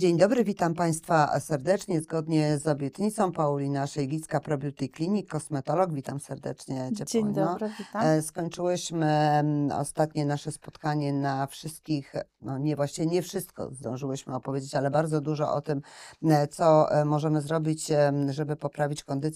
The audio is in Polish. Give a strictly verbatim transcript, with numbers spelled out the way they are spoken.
Dzień dobry, witam Państwa serdecznie. Zgodnie z obietnicą Paulina Szejgicka, ProBeauty Clinic, kosmetolog. Witam serdecznie Cię, Dzień Paulino. dobry, witam. E, Skończyłyśmy mm, ostatnie nasze spotkanie na wszystkich, no nie, właściwie nie wszystko zdążyłyśmy opowiedzieć, ale bardzo dużo o tym, e, co e, możemy zrobić, em, żeby poprawić kondycję